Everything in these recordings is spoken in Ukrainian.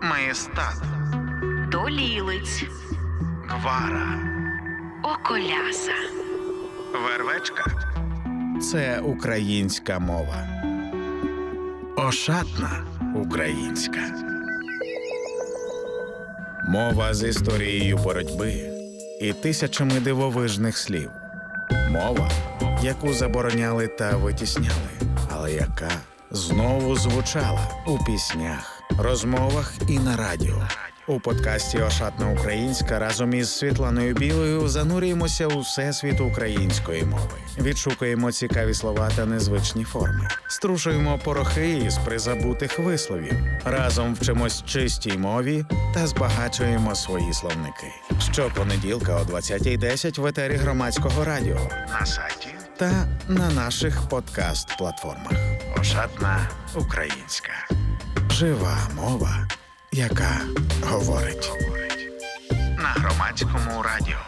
Маєстат, Долілиць, Гвара, Околяса, Вервечка – це українська мова. Ошатна українська. Мова з історією боротьби і тисячами дивовижних слів. Мова, яку забороняли та витісняли, але яка знову звучала у піснях, розмовах і на радіо. У подкасті «Ошатна українська» разом із Світланою Білою занурюємося у всесвіт української мови. Відшукуємо цікаві слова та незвичні форми. Струшуємо порохи із призабутих висловів. Разом вчимось чистій мові та збагачуємо свої словники. Щопонеділка о 20:10 в етері Громадського радіо, на сайті та на наших подкаст-платформах. «Ошатна українська». Жива мова, яка говорить. На Громадському радіо.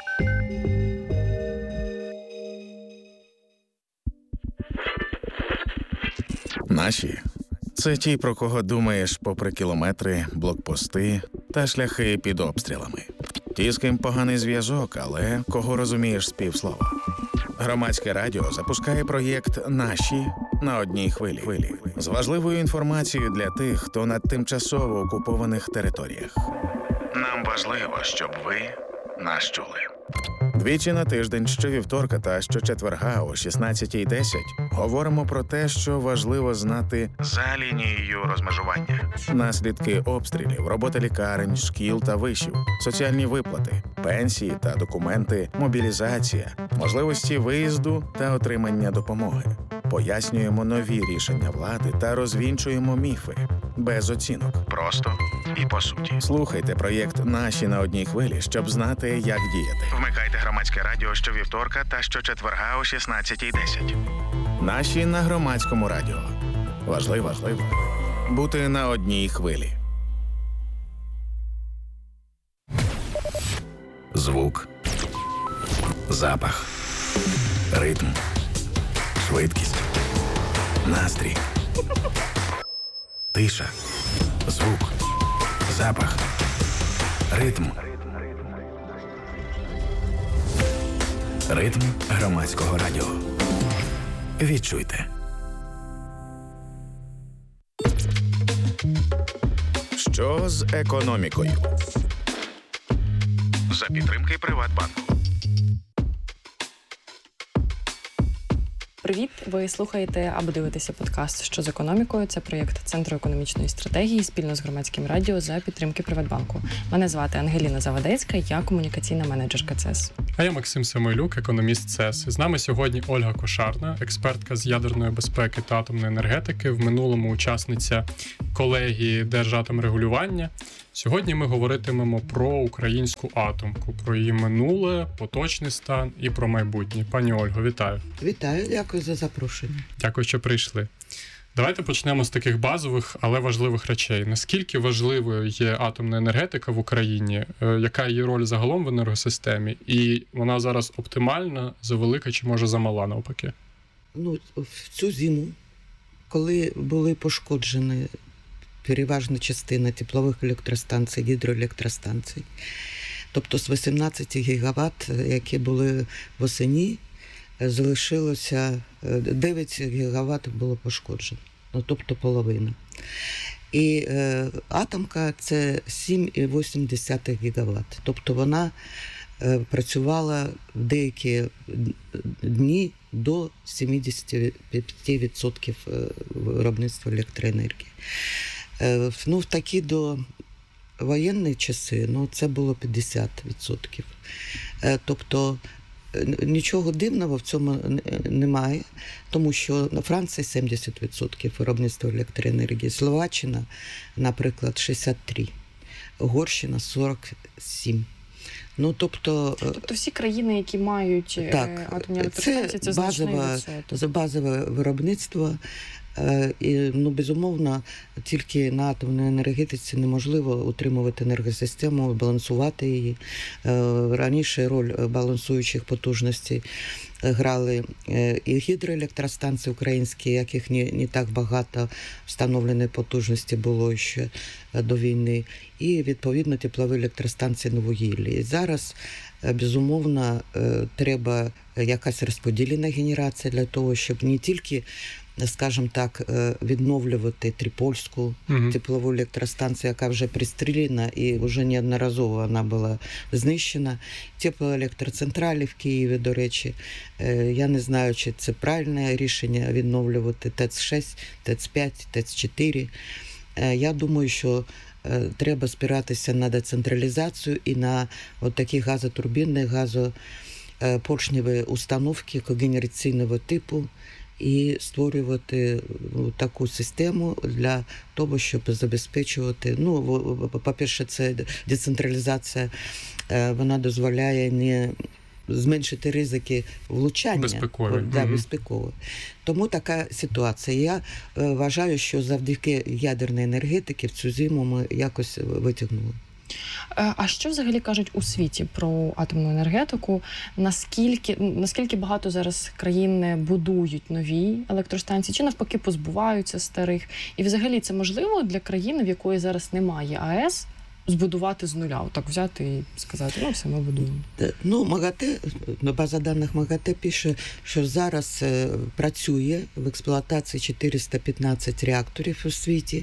Наші – це ті, про кого думаєш попри кілометри, блокпости та шляхи під обстрілами. Ті, з ким поганий зв'язок, але кого розумієш з півслова. Громадське радіо запускає проєкт «Наші» на одній хвилі. З важливою інформацією для тих, хто на тимчасово окупованих територіях. Нам важливо, щоб ви нас чули. Двічі на тиждень, щовівторка та щочетверга о 16:10 говоримо про те, що важливо знати за лінією розмежування. Наслідки обстрілів, робота лікарень, шкіл та вишів, соціальні виплати, пенсії та документи, мобілізація, можливості виїзду та отримання допомоги. Пояснюємо нові рішення влади та розвінчуємо міфи. Без оцінок. Просто і по суті. Слухайте проєкт «Наші» на одній хвилі, щоб знати, як діяти. Вмикайте Громадське радіо щовівторка та щочетверга о 16:10. «Наші» на Громадському радіо. Важливо бути на одній хвилі. Звук, запах, ритм, швидкість, настрій, тиша, звук, запах, ритм. Ритм Громадського радіо. Відчуйте. Що з економікою? За підтримки Приватбанку. Привіт! Ви слухаєте або дивитеся подкаст «Що з економікою?» Це проєкт Центру економічної стратегії спільно з Громадським радіо за підтримки Приватбанку. Мене звати Ангеліна Завадецька, я комунікаційна менеджерка ЦЕС. А я Максим Самойлюк, економіст ЦЕС. З нами сьогодні Ольга Кошарна, експертка з ядерної безпеки та атомної енергетики, в минулому учасниця колегії Держатомрегулювання. Сьогодні ми говоритимемо про українську атомку, про її минуле, поточний стан і про майбутнє. Пані Ольго, вітаю. Вітаю, дякую за запрошення. Дякую, що прийшли. Давайте почнемо з таких базових, але важливих речей. Наскільки важливою є атомна енергетика в Україні? Яка її роль загалом в енергосистемі? І вона зараз оптимальна, завелика чи може замала навпаки? В цю зиму, коли були пошкоджені переважна частина теплових електростанцій, гідроелектростанцій, тобто з 18 гігават, які були восени, залишилося 9 гігават було пошкоджено, тобто половина. І атомка – це 7,8 гігават, тобто вона працювала в деякі дні до 75% виробництва електроенергії. В такі довоєнні часи це було 50%. Тобто нічого дивного в цьому немає, тому що на Франції 70% виробництва електроенергії, Словаччина, наприклад, 63%, Угорщина 47%. Тобто всі країни, які мають атомні електростанції, це значний відсоток. Це базове виробництво. І, безумовно, тільки на атомній енергетиці неможливо утримувати енергосистему, балансувати її. Раніше роль балансуючих потужностей грали і гідроелектростанції українські, яких не так багато встановленої потужності було ще до війни, і, відповідно, теплові електростанції на вугіллі. І зараз, безумовно, треба якась розподілена генерація для того, щоб не тільки, скажімо так, відновлювати Трипольську теплову електростанцію, яка вже пристріляна і вже неодноразово вона була знищена. Теплоелектроцентралі в Києві, до речі. Я не знаю, чи це правильне рішення відновлювати ТЕЦ-6, ТЕЦ-5, ТЕЦ-4. Я думаю, що треба спиратися на децентралізацію і на от такі газотурбінні, газопоршневі установки когенераційного типу, і створювати таку систему для того, щоб забезпечувати, по-перше, це децентралізація, вона дозволяє не зменшити ризики влучання. Безпекові. Безпекові. Тому така ситуація. Я вважаю, що завдяки ядерній енергетиці в цю зиму ми якось витягнули. А що взагалі кажуть у світі про атомну енергетику? Наскільки багато зараз країн будують нові електростанції, чи навпаки позбуваються старих? І взагалі це можливо для країни, в якої зараз немає АЕС, збудувати з нуля? Отак взяти і сказати, все, ми будуємо. МАГАТЕ, база даних МАГАТЕ пише, що зараз працює в експлуатації 415 реакторів у світі.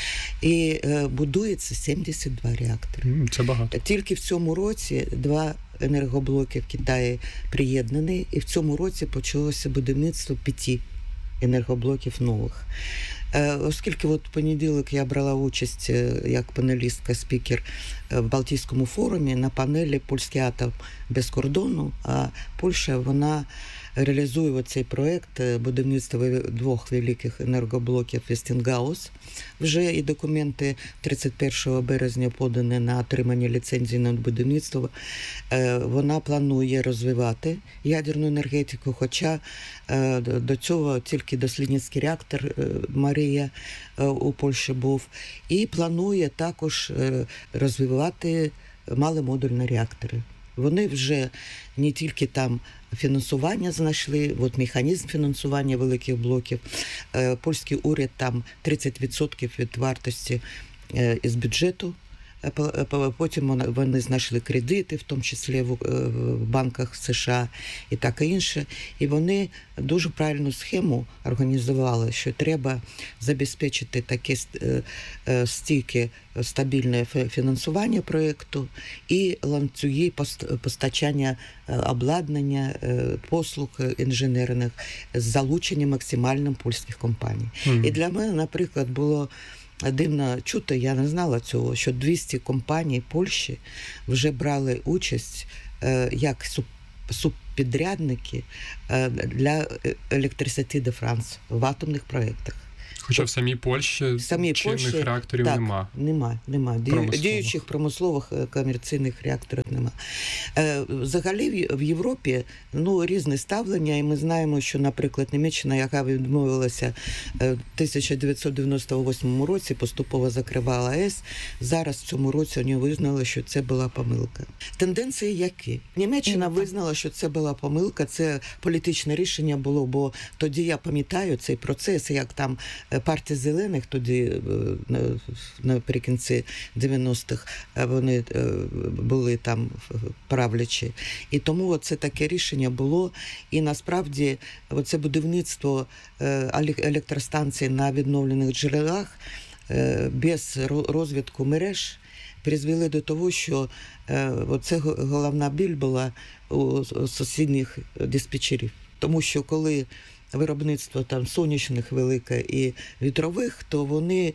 І будується 72 реактори. Це багато. Тільки в цьому році 2 енергоблоки в Китаї приєднані, і в цьому році почалося будівництво 5 енергоблоків нових. Оскільки в понеділок я брала участь як панелістка, спікер в Балтійському форумі на панелі «Польський атом без кордону», а Польща, вона реалізує цей проєкт будівництва 2 великих енергоблоків Вестінгаус. Вже і документи 31 березня подані на отримання ліцензії на будівництво. Вона планує розвивати ядерну енергетику, хоча до цього тільки дослідницький реактор «Марія» у Польщі був. І планує також розвивати маломодульні реактори. Вони вже не тільки там фінансування знайшли, механізм фінансування великих блоків. Польський уряд там 30% від вартості із бюджету. Потім вони знайшли кредити, в тому числі в банках США і таке інше. І вони дуже правильну схему організували, що треба забезпечити таке стійке, стабільне фінансування проєкту і ланцюги постачання обладнання, послуг інженерних з залученням максимальним польських компаній. І для мене, наприклад, було дивно чути, я не знала цього, що 200 компаній Польщі вже брали участь як субпідрядники для Electricité de France в атомних проєктах. Хоча в самій Польщі чинних реакторів нема. Діючих промислових комерційних реакторів нема. Взагалі в Європі різне ставлення, і ми знаємо, що, наприклад, Німеччина, яка відмовилася в 1998 році, поступово закривала АЕС, зараз в цьому році вони визнали, що це була помилка. Тенденції які? Німеччина визнала, що це була помилка, це політичне рішення було, бо тоді я пам'ятаю цей процес, як там партія зелених тоді наприкінці 90-х вони були там правлячі. І тому це таке рішення було. І насправді це будівництво електростанцій на відновлених джерелах без розвитку мереж призвели до того, що це головна біль була у сусідніх диспетчерів. Тому що коли виробництво там сонячних велике і вітрових, то вони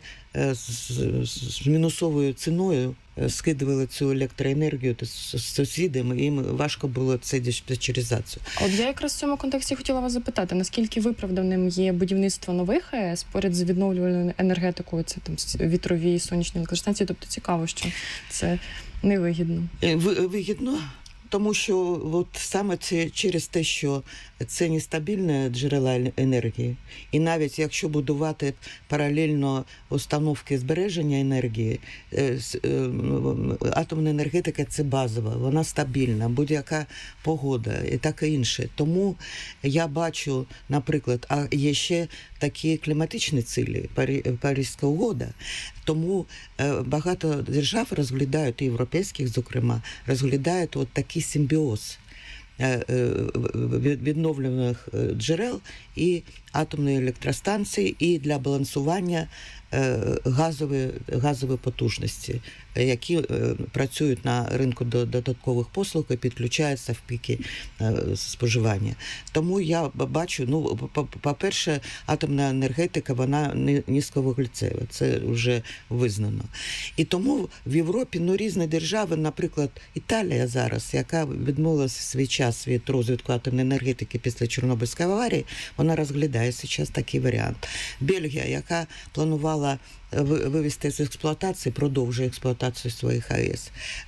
з мінусовою ціною скидували цю електроенергію з сусідами, і їм важко було це диспетчеризацію. От я якраз в цьому контексті хотіла вас запитати, наскільки виправданим є будівництво нових АЕС поряд з відновлювальною енергетикою, це там вітрові, сонячні електростанції, тобто цікаво, що це невигідно. Вигідно. Тому що от саме це через те, що це нестабільне джерела енергії, і навіть якщо будувати паралельно установки збереження енергії, атомна енергетика – це базова, вона стабільна, будь-яка погода і таке інше. Тому я бачу, наприклад, а є ще такі кліматичні цілі, Паризька угода, тому багато держав розглядають, і європейських, зокрема, розглядають от такий симбіоз відновлюваних джерел і атомної електростанції, і для балансування газові потужності, які працюють на ринку додаткових послуг і підключаються в піки споживання. Тому я бачу, по-перше, атомна енергетика, вона низьковуглецева, це вже визнано. І тому в Європі різні держави, наприклад, Італія зараз, яка відмовилася свій час від розвитку атомної енергетики після Чорнобильської аварії, вона розглядає зараз такий варіант. Бельгія, яка планувала вивести з експлуатації, продовжує експлуатацію своїх АЕС.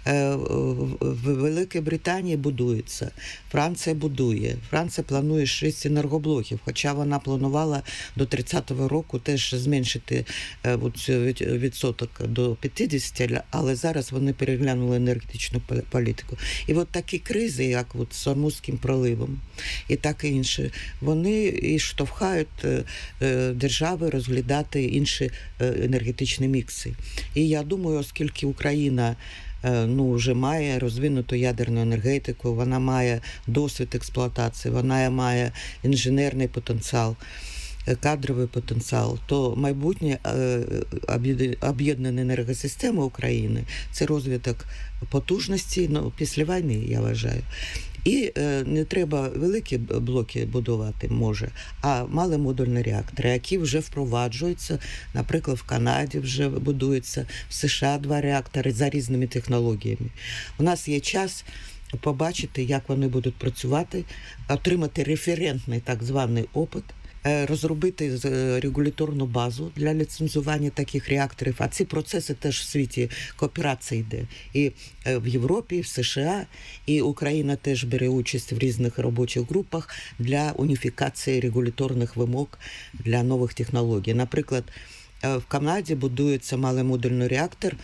В Великій Британії будується, Франція будує. Франція планує 6 енергоблоків, хоча вона планувала до 30-го року теж зменшити відсоток до 50, але зараз вони переглянули енергетичну політику. І от такі кризи, як з Ормузьким проливом і таке інше, вони і штовхають держави розглядати інші енергетичні мікси. І я думаю, оскільки Україна вже має розвинуту ядерну енергетику, вона має досвід експлуатації, вона має інженерний потенціал, кадровий потенціал, то майбутнє об'єднаної енергосистеми України – це розвиток потужності після війни, я вважаю. І не треба великі блоки будувати, може, а маломодульні реактори, які вже впроваджуються, наприклад, в Канаді вже будуються, в США 2 реактори за різними технологіями. У нас є час побачити, як вони будуть працювати, отримати референтний так званий опит, розробити регуляторну базу для ліцензування таких реакторів. А ці процеси теж в світі кооперації йде. І в Європі, і в США, і Україна теж бере участь в різних робочих групах для уніфікації регуляторних вимог для нових технологій. Наприклад, в Канаді будується маломодульний реактор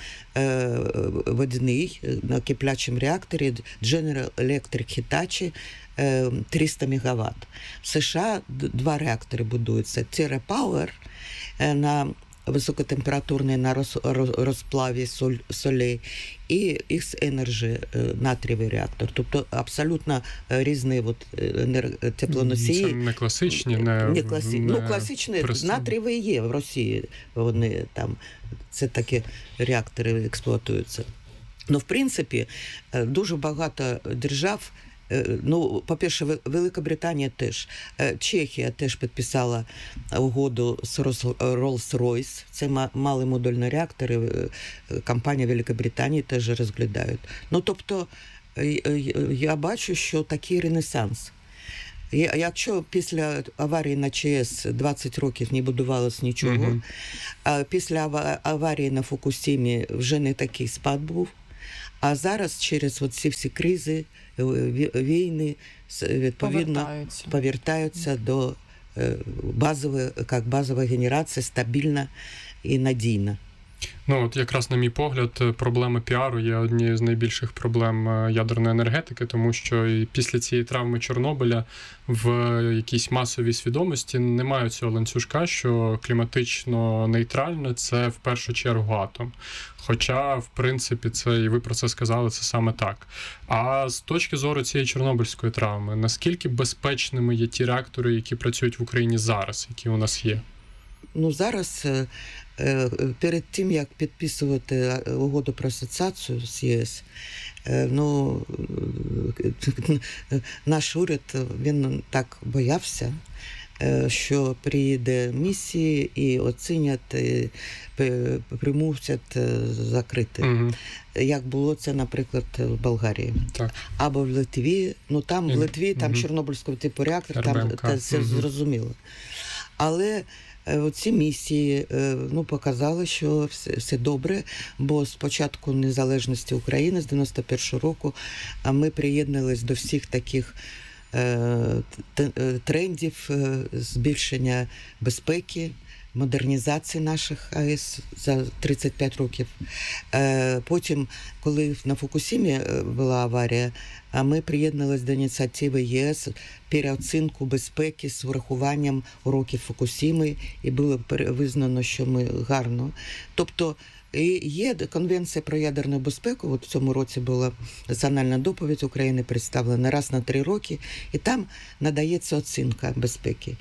водяний на киплячому реакторі General Electric Hitachi 300 МВт. В США 2 реактори будуються. TerraPower на високотемпературний на розплаві солей і X-Energy натрієвий реактор. Тобто абсолютно різні теплоносії. Це не класичні, класичні натрієві є в Росії. Вони там, це такі реактори експлуатуються. В принципі, дуже багато держав, по-перше, Велика Британія теж. Чехія теж підписала угоду з Rolls-Royce. Це маломодульні реактори. Компанія Великої Британії теж розглядають. Тобто, я бачу, що такий ренесанс. Якщо після аварії на ЧАЕС 20 років не будувалось нічого, а після аварії на Фукусімі вже не такий спад був, а зараз через ці всі кризи, війни, відповідно, повертаються до базової генерації, стабільна і надійна. Якраз, на мій погляд, проблема піару є однією з найбільших проблем ядерної енергетики, тому що і після цієї травми Чорнобиля в якійсь масовій свідомості немає цього ланцюжка, що кліматично нейтральне – це в першу чергу атом. Хоча, в принципі, це, і ви про це сказали, це саме так. А з точки зору цієї чорнобильської травми, наскільки безпечними є ті реактори, які працюють в Україні зараз, які у нас є? Зараз, перед тим, як підписувати угоду про асоціацію з ЄС, наш уряд, він так боявся, що приїде місії і оцінять, примусять закрити. Як було це, наприклад, в Болгарії. Так. Або в Литві. В Литві там Чорнобильського типу реактор, там це зрозуміло. Але Ці місії показали, що все добре, бо з початку незалежності України, з 91-го року, ми приєднались до всіх таких трендів збільшення безпеки, модернізації наших АЕС за 35 років. Потім, коли на Фукусімі була аварія, ми приєдналися до ініціативи ЄС переоцінку безпеки з врахуванням уроків Фукусіми, і було визнано, що ми гарно. Тобто є Конвенція про ядерну безпеку, от в цьому році була національна доповідь України представлена раз на 3 роки, і там надається оцінка безпеки.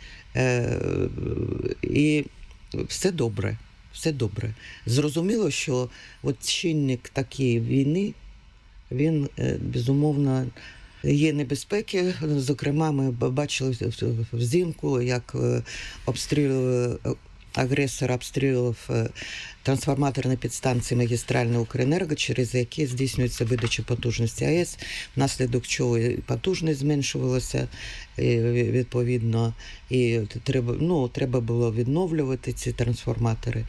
І все добре, все добре. Зрозуміло, що от чинник такої війни, він, безумовно, є небезпеки. Зокрема, ми бачили взимку, як агресор обстрілював трансформаторні підстанції магістральної Укренерго, через які здійснюється видача потужності АЕС, внаслідок чого і потужність зменшувалася, відповідно, і треба було відновлювати ці трансформатори.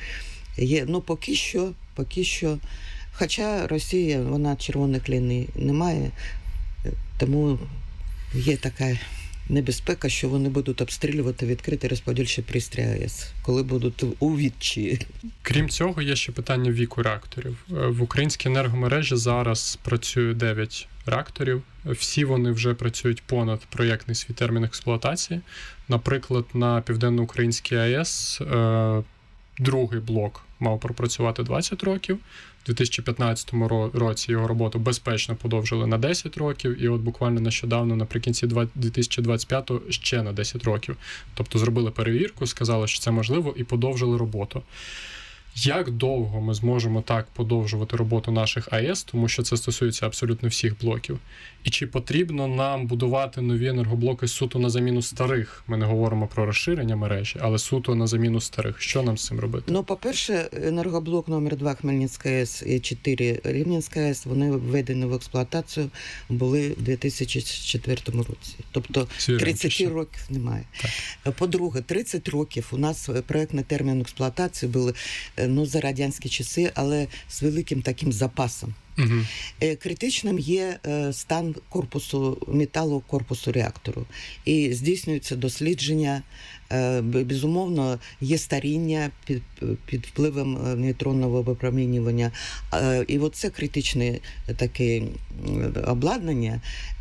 Поки що, хоча Росія, вона червоних ліній не має, тому є така небезпека, що вони будуть обстрілювати відкриті розподільчі пристрої АЕС, коли будуть у відчаї. Крім цього, є ще питання віку реакторів. В українській енергомережі зараз працює 9 реакторів. Всі вони вже працюють понад проєктний свій термін експлуатації. Наприклад, на Південноукраїнській АЕС другий блок мав пропрацювати 20 років. У 2015 році його роботу безпечно подовжили на 10 років, і от буквально нещодавно, наприкінці 2025-го, ще на 10 років. Тобто зробили перевірку, сказали, що це можливо, і подовжили роботу. Як довго ми зможемо так подовжувати роботу наших АЕС, тому що це стосується абсолютно всіх блоків? І чи потрібно нам будувати нові енергоблоки суто на заміну старих? Ми не говоримо про розширення мережі, але суто на заміну старих. Що нам з цим робити? По-перше, енергоблок номер 2 Хмельницька АЕС і 4 Рівненська АЕС, вони введені в експлуатацію були в 2004 році. Тобто 30 років немає. Так. По-друге, 30 років у нас проєктний термін експлуатації були за радянські часи, але з великим таким запасом. Угу. Критичним є стан металу корпусу реактору. І здійснюється дослідження, безумовно, є старіння під впливом нейтронного випромінювання. І це критичне таке обладнання,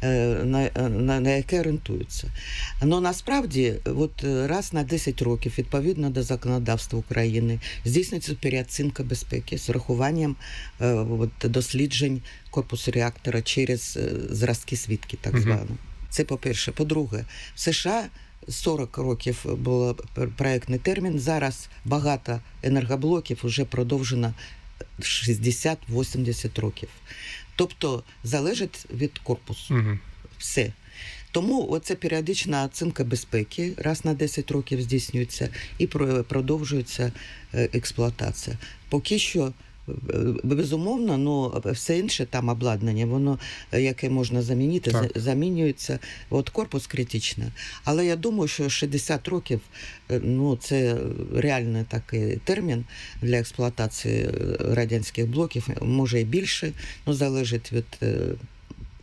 на яке орієнтуються. Але насправді, раз на 10 років, відповідно до законодавства України, здійснюється переоцінка безпеки з урахуванням досліджень корпусу реактора через зразки свідки, так звано. Це по-перше. По-друге, в США 40 років було проєктний термін, зараз багато енергоблоків вже продовжено 60-80 років. Тобто залежить від корпусу. Все. Тому оце періодична оцінка безпеки раз на 10 років здійснюється і продовжується експлуатація. Поки що, безумовно, все інше там обладнання, воно, яке можна замінити, замінюється. Корпус критичний. Але я думаю, що 60 років, це реальний такий термін для експлуатації радянських блоків, може і більше, залежить від